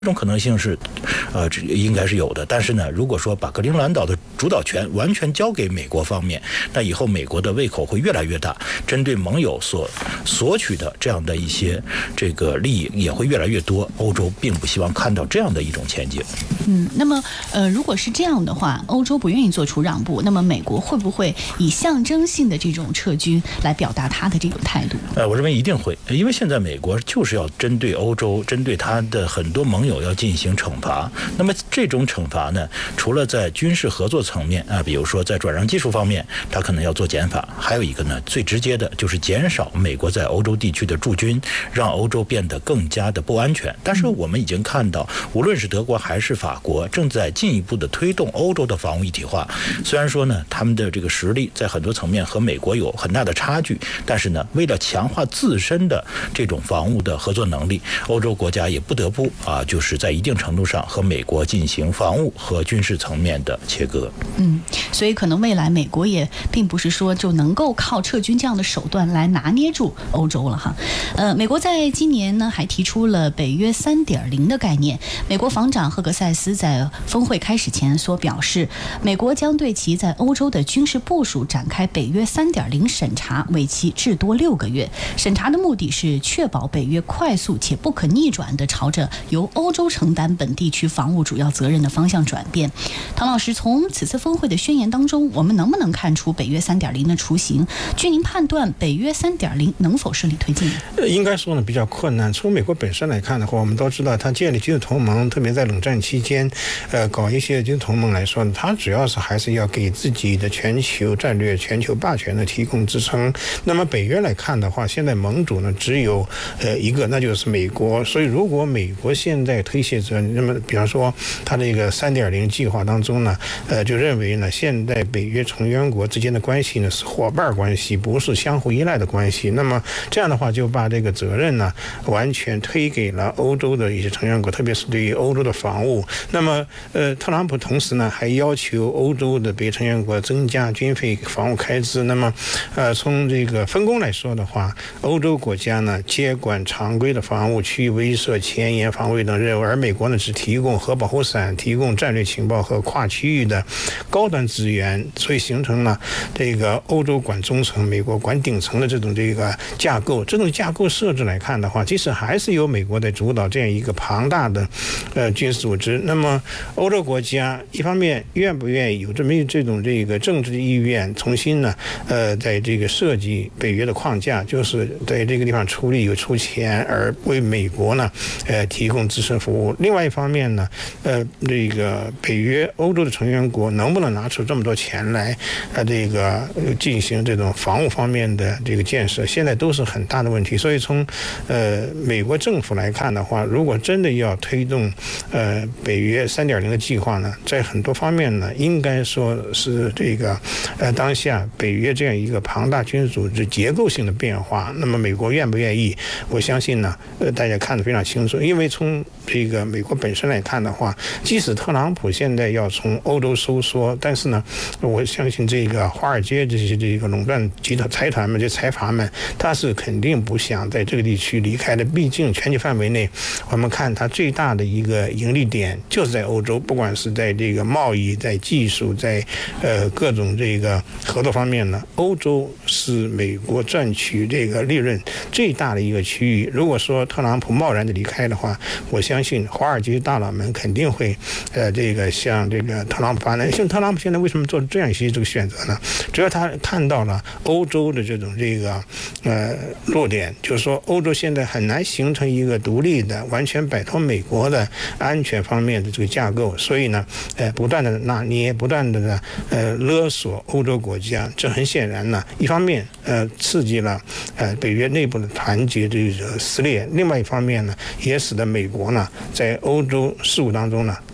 这种可能性是，应该是有的。但是呢，如果说把格陵兰岛的主导权完全交给美国方面，那以后美国的胃口会越来越大，针对盟友所索取的这样的一些这个利益也会越来越多。欧洲并不希望看到这样的一种前景。 那么如果是这样的话，欧洲不愿意做出让步，那么美国会不会以象征性的这种撤军来表达他的这种态度？ 我认为一定会，因为现在美国就是要针对欧洲，针对他的很多盟友要进行惩罚。那么这种惩罚呢，除了在军事合作层面比如说在转让技术方面，他可能要做减法，还有一个呢，最直接的就是减少美国在欧洲地区的驻军，让欧洲变得更加的不安全。但是我们已经看到，无论是德国还是法国，正在进一步的推动欧洲的防务一体化。虽然说呢，他们的这个实力在很多层面和美国有很大的差距，但是呢，为了强化自身的这种防务的合作能力，欧洲国家也不得不就是在一定程度上和美国进行防务和军事层面的切割。 所以可能未来美国也并不是说就能够靠撤军这样的手段来拿捏住欧洲了哈。美国在今年呢还提出了北约 3.0 的概念。美国防长赫格塞斯在峰会开始前所表示，美国将对其在欧洲的军事部署展开北约 3.0 审查，为期至多6个月。审查的目的是确保北约快速且不可逆转地朝着由欧洲承担本地区防务主要责任的方向转变。唐老师，从此次峰会的宣言当中，我们能不能看出北约 3.0 的雏形？据您判断，北约 3.0 能否顺利推进？ 应该说呢，比较困难。从美国本身来看的话，我们都知道，它建立军事同盟，特别在冷战期间，搞一些军事同盟来说呢，它主要是还是要给自己的全球战略、全球霸权呢提供支撑。那么北约来看的话，现在盟主呢只有一个，那就是美国。所以如果美国现在推卸责任，那么比方说它这个 3.0 计划当中呢，就认为呢，现在北约成员国之间的关系呢是伙伴关系，不是相互依赖的关系。那么这样的话，就把这个责任呢完全推给了欧洲的一些成员国，特别是对于欧洲的防务。那么特朗普同时呢还要求欧洲的北约成员国增加军费防务开支。那么从这个分工来说的话，欧洲国家呢接管常规的防务、区域威慑、前沿防卫等任务，而美国呢只提供核保护伞、提供战略情报和跨区域的高端资源，所以形成了这个欧洲管中层、美国管顶层的这种架构。这种架构设置来看的话，其实还是由美国在主导这样一个庞大的军事组织。那么欧洲国家一方面愿不愿意有这种政治的意愿，重新呢在这个设计北约的框架，就是在这个地方出力有出钱，而为美国呢提供自身服务。另外一方面呢这个北约欧洲的成员国能不能拿出这么多钱来进行这种防务方面的这个建设，现在都是很大的问题。所以从美国政府来看的话，如果真的要推动北约 3.0 的计划呢，在很多方面呢，应该说是当下北约这样一个庞大军事组织结构性的变化。那么美国愿不愿意？我相信呢大家看得非常清楚。因为从这个美国本身来看的话，即使特朗普现在要从欧洲收缩，但是呢，我相信这个华尔街这个垄断集团财团们、这财阀们，他是肯定不想在这个地区离开的。毕竟全球范围内，我们看它最大的一个盈利点就是在欧洲，不管是在这个贸易、在技术、在各种这个合作方面呢，欧洲是美国赚取这个利润最大的一个区域。如果说特朗普贸然的离开的话，我相信华尔街大佬们肯定会向特朗普发难。像特朗普现在为什么做这样一些选择呢？主要他看到了欧洲的这种弱点，就是说欧洲现在很难形成一个独立的、完全摆脱美国的安全方面的这个架构，所以呢不断的拿捏，不断的勒索欧洲国家。这很显然呢，一方面刺激了北约内部的团结这个撕裂，另外一方面呢，也使得美国呢在欧洲事务当中呢可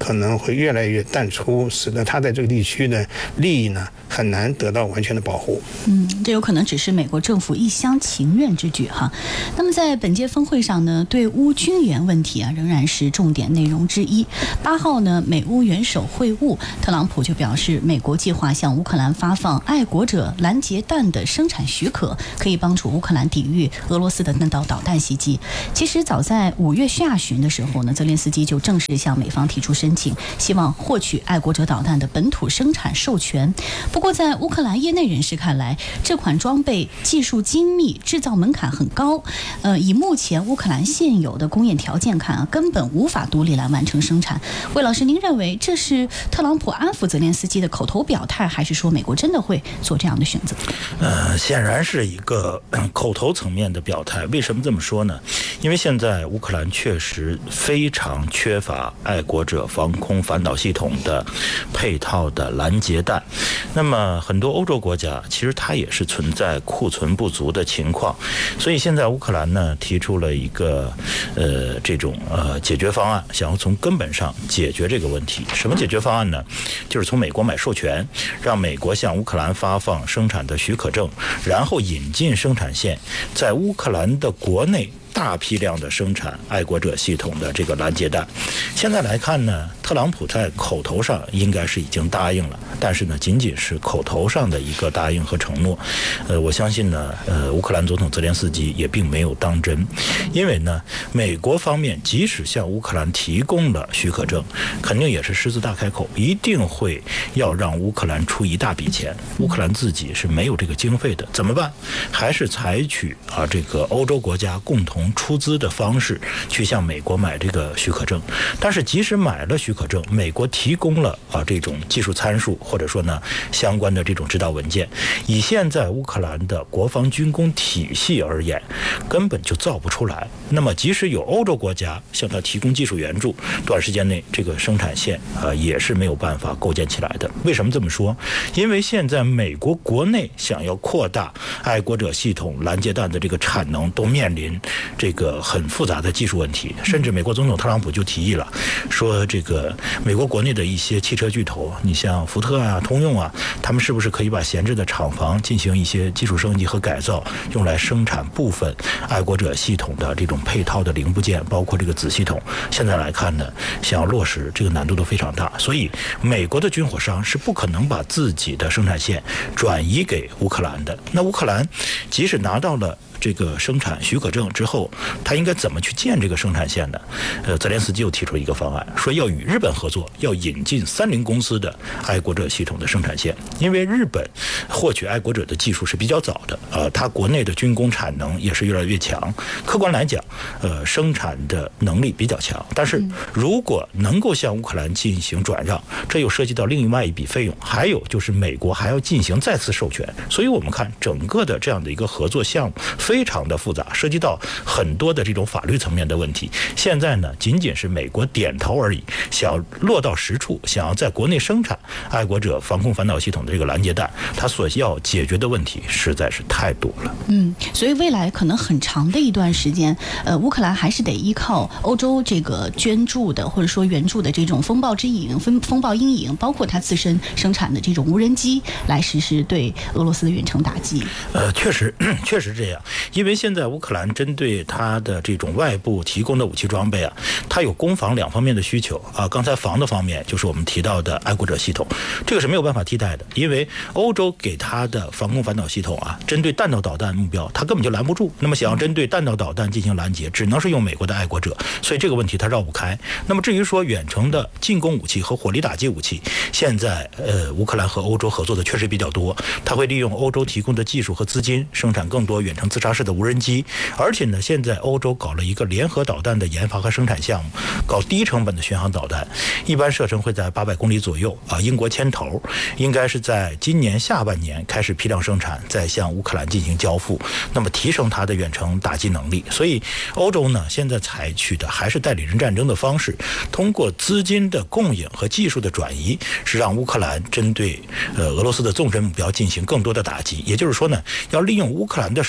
可能会越来越淡出，使得它在这个地区的利益呢很难得到完全的保护。 这有可能只是美国政府一厢情愿之举哈。那么在本届峰会上呢，对乌军援问题啊仍然是重点内容之一。8号呢，美乌元首会晤，特朗普就表示，美国计划向乌克兰发放爱国者拦截弹的生产许可，可以帮助乌克兰抵御俄罗斯的弹道导弹袭击。其实早在5月下旬的时候呢，泽连斯基就正式向美方提出申请，希望获取爱国者导弹的本土生产授权。不过在乌克兰业内人士看来，这款装备技术精密，制造门槛很高，以目前乌克兰现有的工业条件看啊，根本无法独立来完成生产。魏老师，您认为这是特朗普安抚泽连斯基的口头表态，还是说美国真的会做这样的选择？ 显然是一个口头层面的表态。为什么这么说呢？因为现在乌克兰确实非常缺乏爱国者防空反导系统的配套的拦截弹。那么很多欧洲国家其实它也是存在库存不足的情况，所以现在乌克兰呢提出了一个这种解决方案，想要从根本上解决这个问题。什么解决方案呢？就是从美国买授权，让美国向乌克兰发放生产的许可证，然后引进生产线，在乌克兰的国内大批量的生产爱国者系统的这个拦截弹。现在来看呢，特朗普在口头上应该是已经答应了，但是呢，仅仅是口头上的一个答应和承诺。我相信呢，乌克兰总统泽连斯基也并没有当真，因为呢，美国方面即使向乌克兰提供了许可证，肯定也是狮子大开口，一定会要让乌克兰出一大笔钱。乌克兰自己是没有这个经费的，怎么办？还是采取这个欧洲国家共同出资的方式去向美国买这个许可证。但是即使买了许可证，美国提供了这种技术参数，或者说呢相关的这种指导文件，以现在乌克兰的国防军工体系而言，根本就造不出来。那么即使有欧洲国家向他提供技术援助，短时间内这个生产线也是没有办法构建起来的。为什么这么说？因为现在美国国内想要扩大爱国者系统拦截弹的这个产能，都面临这个很复杂的技术问题。甚至美国总统特朗普就提议了，说这个美国国内的一些汽车巨头，你像福特啊、通用啊，他们是不是可以把闲置的厂房进行一些技术升级和改造，用来生产部分爱国者系统的这种配套的零部件，包括这个子系统。现在来看呢，想要落实这个难度都非常大，所以美国的军火商是不可能把自己的生产线转移给乌克兰的。那乌克兰即使拿到了这个生产许可证之后，他应该怎么去建这个生产线呢？泽连斯基又提出了一个方案，说要与日本合作，要引进30公司的爱国者系统的生产线。因为日本获取爱国者的技术是比较早的，它国内的军工产能也是越来越强。客观来讲，生产的能力比较强。但是如果能够向乌克兰进行转让，这又涉及到另外一笔费用，还有就是美国还要进行再次授权。所以我们看整个的这样的一个合作项目非常的复杂，涉及到很多的这种法律层面的问题。现在呢，仅仅是美国点头而已，想要落到实处，想要在国内生产爱国者防空反导系统的这个拦截弹，它所要解决的问题实在是太多了。 所以未来可能很长的一段时间，乌克兰还是得依靠欧洲这个捐助的或者说援助的这种风暴之影、风暴阴影，包括它自身生产的这种无人机，来实施对俄罗斯的远程打击。 确实这样。因为现在乌克兰针对它的这种外部提供的武器装备啊，它有攻防两方面的需求啊。刚才防的方面就是我们提到的爱国者系统，这个是没有办法替代的，因为欧洲给它的防空反导系统啊，针对弹道导弹目标，它根本就拦不住。那么想要针对弹道导弹进行拦截，只能是用美国的爱国者，所以这个问题它绕不开。那么至于说远程的进攻武器和火力打击武器，现在乌克兰和欧洲合作的确实比较多，它会利用欧洲提供的技术和资金，生产更多远程自杀式的无人机。而且呢，现在欧洲搞了一个联合导弹的研发和生产项目，搞低成本的巡航导弹，一般射程会在800公里左右啊。英国牵头，应该是在今年下半年开始批量生产，再向乌克兰进行交付，那么提升它的远程打击能力。所以欧洲呢，现在采取的还是代理人战争的方式，通过资金的供应和技术的转移，是让乌克兰针对俄罗斯的纵深目标进行更多的打击。也就是说呢，要利用乌克兰的手去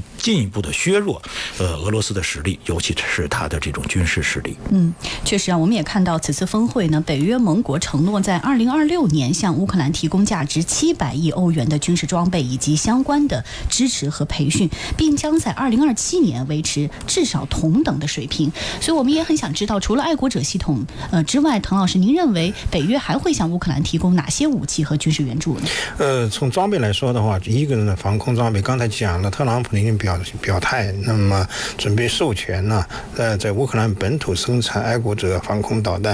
进一步的削弱俄罗斯的实力，尤其是它的这种军事实力。 确实啊，我们也看到此次峰会呢，北约盟国承诺在2026年向乌克兰提供价值700亿欧元的军事装备以及相关的支持和培训，并将在2027年维持至少同等的水平。所以我们也很想知道，除了爱国者系统之外，滕老师，您认为北约还会向乌克兰提供哪些武器和军事援助呢？ 从装备来说的话，一个呢，防空装备，刚才讲了，特朗普已经表态，那么准备授权呢，在乌克兰本土生产爱国者防空导弹。